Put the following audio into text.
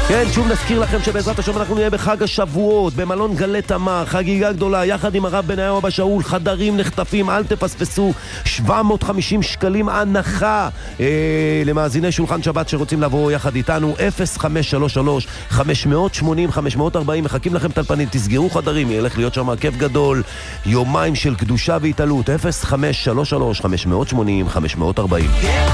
כן, שוב נזכיר לכם שבעזרת השם אנחנו נהיה בחג השבועות, במלון גלי תמר, חגיגה גדולה, יחד עם הרב בניהו אבא שאול, חדרים נחטפים, אל תפספסו, 750 שקלים הנחה למאזיני שולחן שבת שרוצים לבוא יחד איתנו, 0533-580-540, מחכים לכם טלפנים, תסגרו חדרים, ילך להיות שם כיף גדול, יומיים של קדושה והתעלות, 0533-580-540.